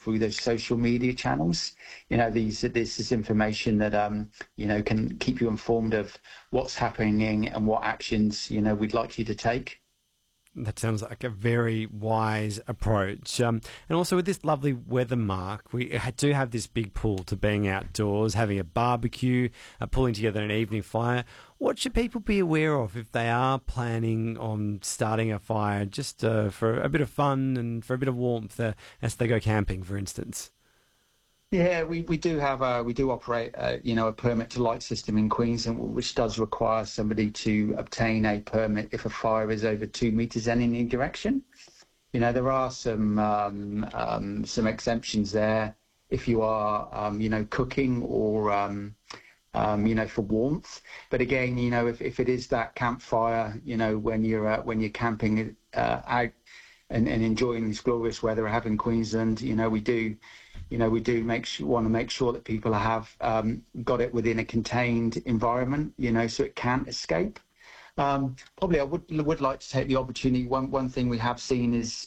through those social media channels. This is information that can keep you informed of what's happening and what actions we'd like you to take. That sounds like a very wise approach. And also with this lovely weather, Mark, we do have this big pull to being outdoors, having a barbecue, pulling together an evening fire. What should people be aware of if they are planning on starting a fire just for a bit of fun and for a bit of warmth as they go camping, for instance? Yeah, we do operate a permit to light system in Queensland, which does require somebody to obtain a permit if a fire is over 2 meters in any direction. There are some exemptions there if you are cooking or for warmth. But again, if it is that campfire, when you're camping out and enjoying this glorious weather we have in Queensland, we do want to make sure that people have got it within a contained environment, so it can't escape. Probably I would like to take the opportunity. One thing we have seen is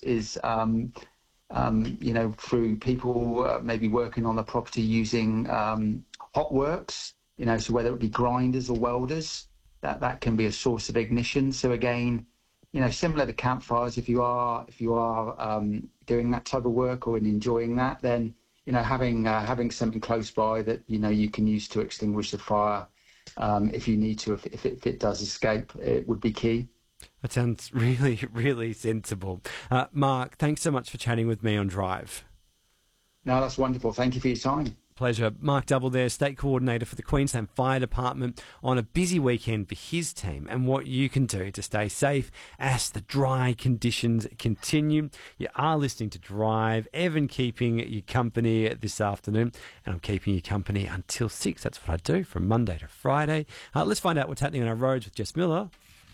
through people maybe working on the property using hot works, so whether it be grinders or welders, that can be a source of ignition. So again, similar to campfires, if you are doing that type of work or enjoying that, then having something close by that you can use to extinguish the fire if you need to, if it does escape, it would be key. That sounds really, really sensible. Mark, thanks so much for chatting with me on Drive. No, that's wonderful. Thank you for your time. Pleasure. Mark Double there, State Coordinator for the Queensland Fire Department, on a busy weekend for his team and what you can do to stay safe as the dry conditions continue. You are listening to Drive. Evan keeping you company this afternoon, and I'm keeping you company until 6. That's what I do from Monday to Friday. Let's find out what's happening on our roads with Jess Miller.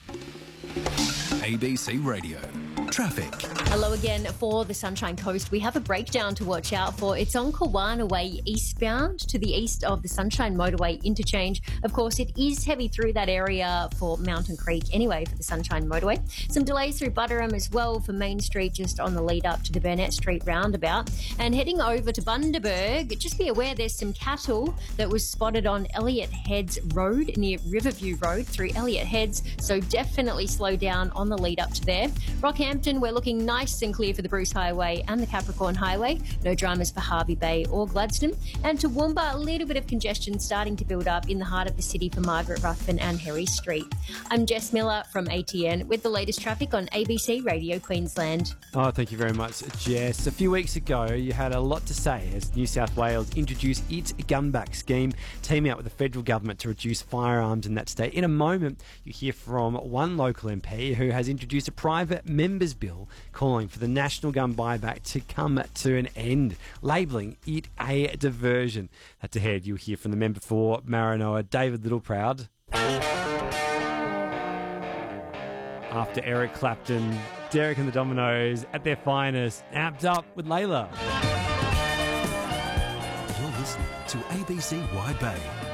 ABC Radio. Traffic. Hello again for the Sunshine Coast. We have a breakdown to watch out for. It's on Kawana Way eastbound to the east of the Sunshine Motorway interchange. Of course, it is heavy through that area for Mountain Creek anyway for the Sunshine Motorway. Some delays through Butterham as well for Main Street just on the lead up to the Burnett Street roundabout. And heading over to Bundaberg, just be aware there's some cattle that was spotted on Elliott Heads Road near Riverview Road through Elliott Heads. So definitely slow down on the lead up to there. Rockhampton, we're looking nice and clear for the Bruce Highway and the Capricorn Highway. No dramas for Harvey Bay or Gladstone. And Toowoomba, a little bit of congestion starting to build up in the heart of the city for Margaret Ruthven and Harry Street. I'm Jess Miller from ATN with the latest traffic on ABC Radio Queensland. Oh, thank you very much, Jess. A few weeks ago, you had a lot to say as New South Wales introduced its gun back scheme, teaming up with the federal government to reduce firearms in that state. In a moment, you hear from one local MP who has introduced a private members bill calling for the national gun buyback to come to an end, labelling it a diversion. That's ahead. You'll hear from the member for Maranoa, David Littleproud. After Eric Clapton, Derek and the Dominoes at their finest, amped up with Layla. You're listening to ABC Wide Bay.